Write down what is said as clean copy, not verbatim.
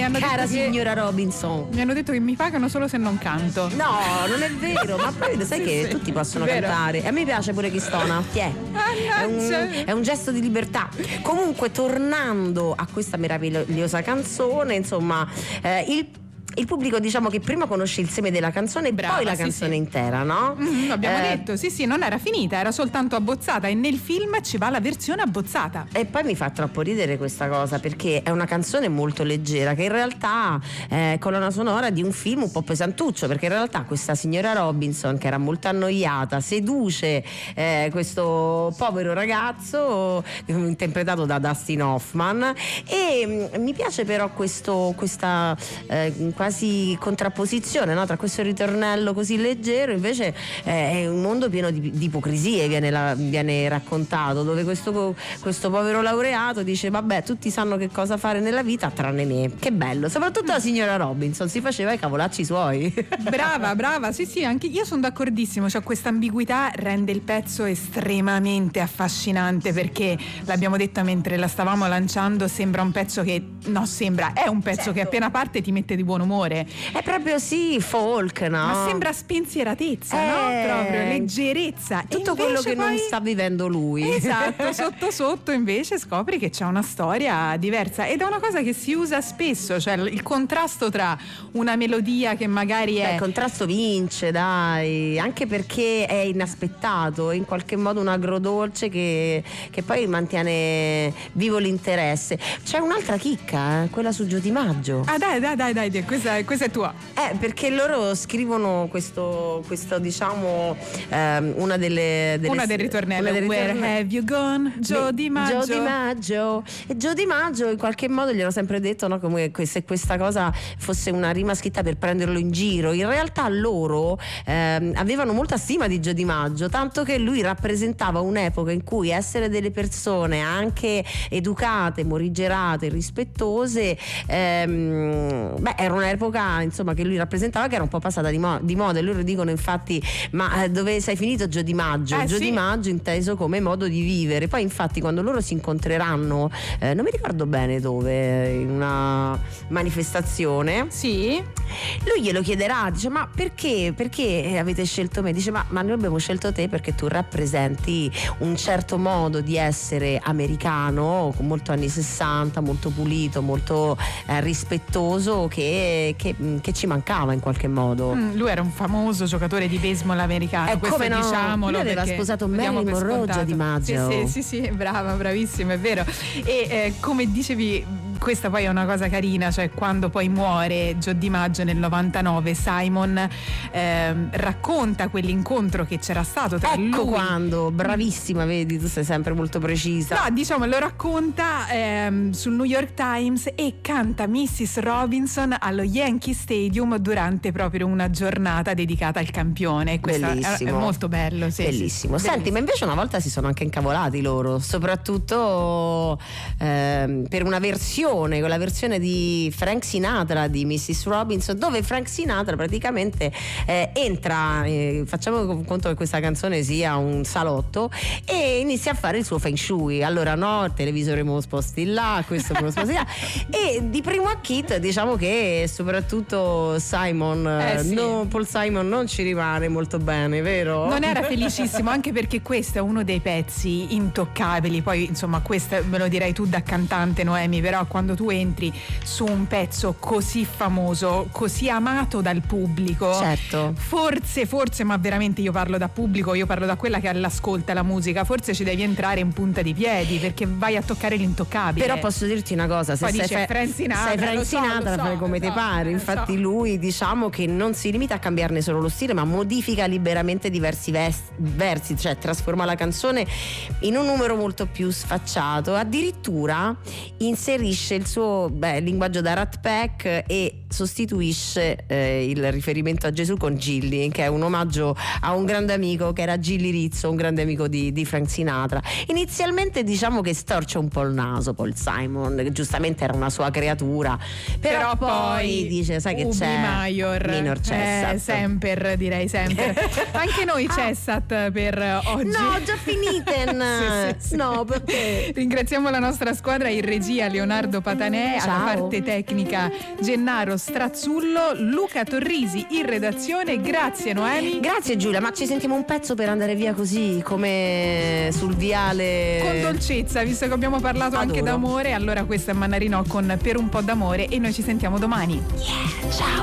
hanno cara detto signora Robinson. Mi hanno detto che mi pagano solo se non canto. No, non è vero, ma poi sai che tutti possono cantare. E a me piace pure chi stona. È un gesto di libertà. Comunque, tornando a questa meravigliosa canzone, insomma, il pubblico, diciamo, che prima conosce il seme della canzone e poi la canzone intera, no? Abbiamo detto, sì, non era finita, era soltanto abbozzata, e nel film ci va la versione abbozzata. E poi mi fa troppo ridere questa cosa, perché è una canzone molto leggera, che in realtà è colonna sonora di un film un po' pesantuccio, perché in realtà questa signora Robinson, che era molto annoiata, seduce questo povero ragazzo interpretato da Dustin Hoffman, e mi piace però questa quasi contrapposizione, no? Tra questo ritornello così leggero, invece è un mondo pieno di ipocrisie, viene raccontato, dove questo povero laureato dice vabbè, tutti sanno che cosa fare nella vita tranne me. Che bello, soprattutto la signora Robinson si faceva i cavolacci suoi. Brava, sì, anche io sono d'accordissimo, cioè questa ambiguità rende il pezzo estremamente affascinante, perché l'abbiamo detta mentre la stavamo lanciando, è un pezzo che appena parte ti mette di buon umore. È proprio folk, no? Ma sembra spensieratezza, no? Proprio leggerezza. Tutto quello che non sta vivendo lui. Esatto, sotto invece scopri che c'è una storia diversa, ed è una cosa che si usa spesso, cioè il contrasto tra una melodia che magari è... il contrasto vince, dai, anche perché è inaspettato, in qualche modo un agrodolce che poi mantiene vivo l'interesse. C'è un'altra chicca, quella su Gio Di Maggio. Ah dai, questa è tua. Perché loro scrivono questo diciamo una del ritornello. Where have you gone? Gio Di Maggio. E Gio Di Maggio in qualche modo gli hanno sempre detto, no, come se questa cosa fosse una rima scritta per prenderlo in giro. In realtà loro avevano molta stima di Gio Di Maggio, tanto che lui rappresentava un'epoca in cui essere delle persone anche educate, morigerate, rispettose, era un'epoca, insomma, che lui rappresentava, che era un po' passata di moda. E loro dicono infatti: ma dove sei finito Gio Di Maggio? Gio Di Maggio inteso come modo di vivere. Poi infatti quando loro si incontreranno, non mi ricordo bene dove, in una manifestazione, sì, lui glielo chiederà, dice: ma perché avete scelto me? Dice: ma noi abbiamo scelto te perché tu rappresenti un certo modo di essere americano, molto anni 60, molto pulito, molto rispettoso, che ci mancava in qualche modo. Lui era un famoso giocatore di baseball americano, questo come no? Diciamolo, lui aveva sposato Marilyn Monroe, Gio Di Maggio. Sì, bravissimo, è vero. E come dicevi, questa poi è una cosa carina, cioè quando poi muore Gio Di Maggio nel 99, Simon racconta quell'incontro che c'era stato tra lui. Quando, bravissima, vedi, tu sei sempre molto precisa. No, diciamo, lo racconta sul New York Times, e canta Mrs. Robinson allo Yankee Stadium durante proprio una giornata dedicata al campione. Bellissimo. È molto bello, sì. Bellissimo. Senti, ma invece una volta si sono anche incavolati loro, soprattutto per una versione, con la versione di Frank Sinatra di Mrs. Robinson, dove Frank Sinatra praticamente entra, facciamo conto che questa canzone sia un salotto, e inizia a fare il suo feng shui. Allora no, il televisore me lo sposti là, questo me lo sposti là, e di primo acchito diciamo che soprattutto Paul Simon non ci rimane molto bene, vero? Non era felicissimo, anche perché questo è uno dei pezzi intoccabili. Poi insomma, questo me lo direi tu da cantante, Noemi, però quando tu entri su un pezzo così famoso, così amato dal pubblico, certo, forse, ma veramente io parlo da pubblico, io parlo da quella che l'ascolta la musica, forse ci devi entrare in punta di piedi, perché vai a toccare l'intoccabile. Però posso dirti una cosa, se sei Frank Sinatra fai come ti pare. Infatti lui, diciamo che non si limita a cambiarne solo lo stile, ma modifica liberamente diversi versi, cioè trasforma la canzone in un numero molto più sfacciato, addirittura inserisce il suo linguaggio da Rat Pack e sostituisce il riferimento a Gesù con Gilly, che è un omaggio a un grande amico che era Gilly Rizzo, un grande amico di Frank Sinatra. Inizialmente diciamo che storce un po' il naso Paul Simon, che giustamente era una sua creatura, però poi dice: sai che c'è? Minor Cessat. Sempre, direi sempre. Anche noi Cessat per oggi. No, già finiten. sì. No, perché? Ringraziamo la nostra squadra in regia, Leonardo Riccardo Patanè, Ciao. alla parte tecnica Gennaro Strazzullo, Luca Torrisi in redazione. Grazie Noemi. Grazie Giulia, ma ci sentiamo un pezzo per andare via così come sul viale Con dolcezza, visto che abbiamo parlato anche d'amore, allora questo è Mannarino con Per un po' d'amore e noi ci sentiamo domani. Ciao.